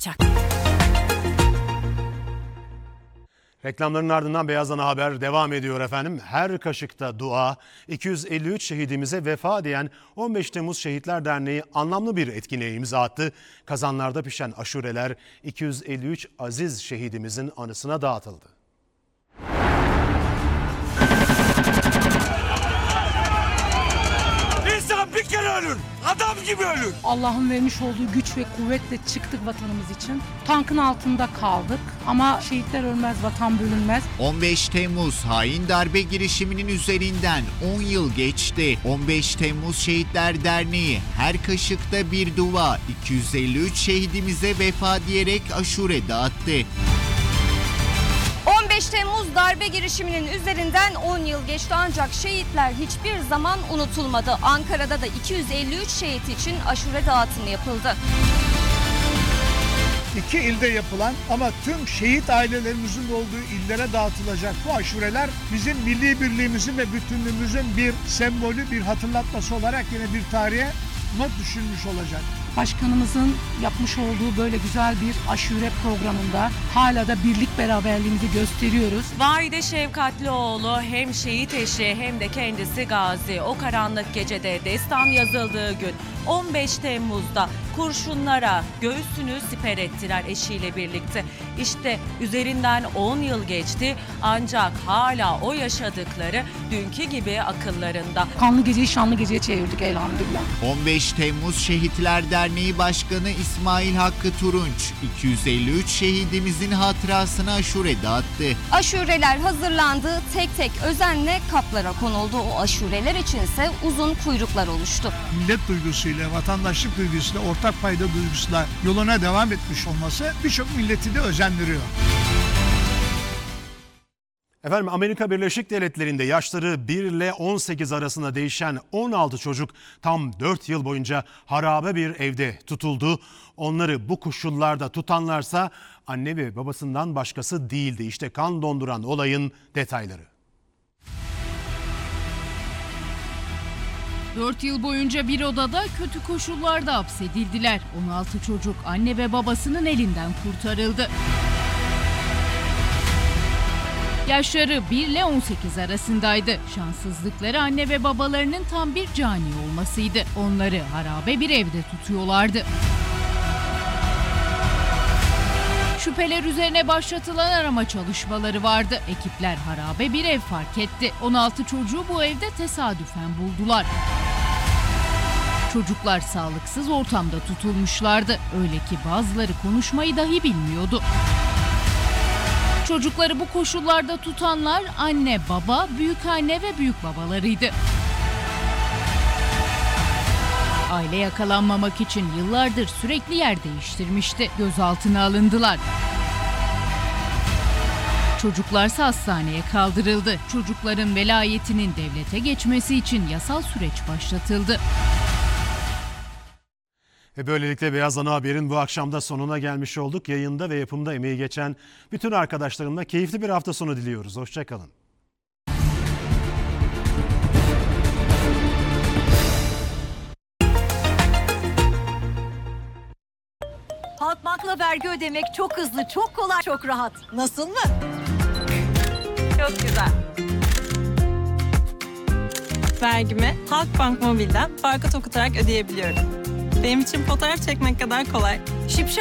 olacak. Reklamların ardından Beyaz Ana Haber devam ediyor efendim. Her kaşıkta dua, 253 şehidimize vefa diyen 15 Temmuz Şehitler Derneği anlamlı bir etkinliğe imza attı. Kazanlarda pişen aşureler 253 aziz şehidimizin anısına dağıtıldı. İnsan bir kere ölür, adam gibi ölür. Allah'ın vermiş olduğu güç ve kuvvetle çıktık vatanımız için. Tankın altında kaldık ama şehitler ölmez, vatan bölünmez. 15 Temmuz hain darbe girişiminin üzerinden 10 yıl geçti. 15 Temmuz Şehitler Derneği her kaşıkta bir dua, 253 şehidimize vefa diyerek aşure dağıttı. 15 Temmuz darbe girişiminin üzerinden 10 yıl geçti ancak şehitler hiçbir zaman unutulmadı. Ankara'da da 253 şehit için aşure dağıtımı yapıldı. 2 ilde yapılan ama tüm şehit ailelerimizin olduğu illere dağıtılacak bu aşureler bizim milli birliğimizin ve bütünlüğümüzün bir sembolü, bir hatırlatması olarak yine bir tarihe not düşülmüş olacak. Başkanımızın yapmış olduğu böyle güzel bir aşure programında hala da birlik beraberliğimizi gösteriyoruz. Vahide Şefkatlioğlu hem şehit eşi hem de kendisi gazi. O karanlık gecede destan yazıldığı gün 15 Temmuz'da kurşunlara göğsünü siper ettiler eşiyle birlikte. İşte üzerinden 10 yıl geçti ancak hala o yaşadıkları dünkü gibi akıllarında. Kanlı geceyi şanlı geceye çevirdik elhamdülillah. 15 Temmuz Şehitler Derneği Başkanı İsmail Hakkı Turunç, 253 şehidimizin hatırasına aşure dağıttı. Aşureler hazırlandı, tek tek özenle kaplara konuldu. O aşureler içinse uzun kuyruklar oluştu. Millet duygusuyla, vatandaşlık duygusuyla, ortak payda duygusuyla yoluna devam etmiş olması birçok milleti de özendiriyor. Efendim Amerika Birleşik Devletleri'nde yaşları 1 ile 18 arasında değişen 16 çocuk tam 4 yıl boyunca harabe bir evde tutuldu. Onları bu koşullarda tutanlarsa anne ve babasından başkası değildi. İşte kan donduran olayın detayları. 4 yıl boyunca bir odada kötü koşullarda hapsedildiler. 16 çocuk anne ve babasının elinden kurtarıldı. Yaşları 1 ile 18 arasındaydı. Şanssızlıkları anne ve babalarının tam bir cani olmasıydı. Onları harabe bir evde tutuyorlardı. Şüpheler üzerine başlatılan arama çalışmaları vardı. Ekipler harabe bir ev fark etti. 16 çocuğu bu evde tesadüfen buldular. Çocuklar sağlıksız ortamda tutulmuşlardı. Öyle ki bazıları konuşmayı dahi bilmiyordu. Çocukları bu koşullarda tutanlar anne, baba, büyükanne ve büyükbabalarıydı. Aile yakalanmamak için yıllardır sürekli yer değiştirmişti. Gözaltına alındılar. Çocuklarsa hastaneye kaldırıldı. Çocukların velayetinin devlete geçmesi için yasal süreç başlatıldı. Ve böylelikle Beyaz Ana Haber'in bu akşamda sonuna gelmiş olduk. Yayında ve yapımda emeği geçen bütün arkadaşlarımla keyifli bir hafta sonu diliyoruz. Hoşçakalın. Halkbank'la vergi ödemek çok hızlı, çok kolay, çok rahat. Nasıl mı? Çok güzel. Vergimi Halkbank Mobil'den barkod okutarak ödeyebiliyorum. Benim için fotoğraf çekmek kadar kolay.